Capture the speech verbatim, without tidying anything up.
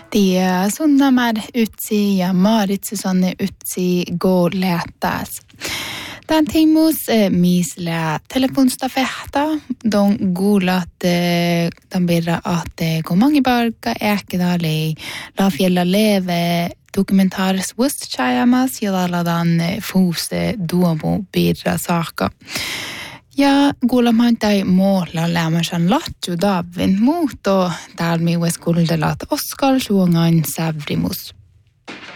Det sunna med utsi ja Marit Susanne utsi gå lätas. Den timos eh, misle telefonstafetta de golat eh, de birra att eh, gå många barka äkedali la fjälla leve dokumentaris wustchayamas jala dan eh, fose duomo birra saka. Ja, kuulla mantai måla lämmäsen latju davin muut och täällä miues kuuldelat oskal suongain sävrimus.